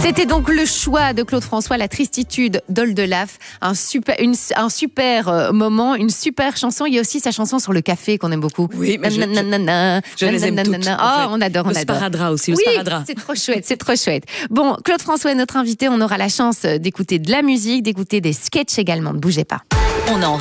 C'était donc le choix de Claude François, La Tristitude d'Oldelaf. Un super moment, une super chanson. Il y a aussi sa chanson sur le café qu'on aime beaucoup. Oui, mais je les aime toutes. Oh, on adore, le sparadrap aussi, le sparadrap. C'est trop chouette, c'est trop chouette. Bon, Claude François est notre invité. On aura la chance d'écouter de la musique, d'écouter des sketchs également. Ne bougez pas. On en